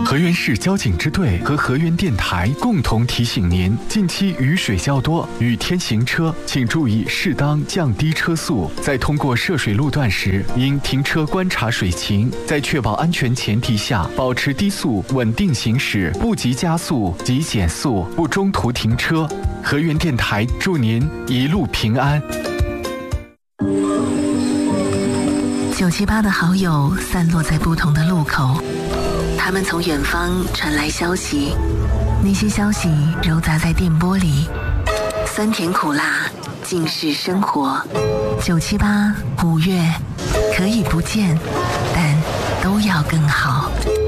河源市交警支队和河源电台共同提醒您：近期雨水较多，雨天行车请注意适当降低车速。在通过涉水路段时，应停车观察水情，在确保安全前提下，保持低速稳定行驶，不急加速，急减速，不中途停车。河源电台祝您一路平安。 978的好友散落在不同的路口，他们从远方传来消息，那些消息糅杂在电波里，酸甜苦辣尽是生活。978，5月可以不见，但都要更好。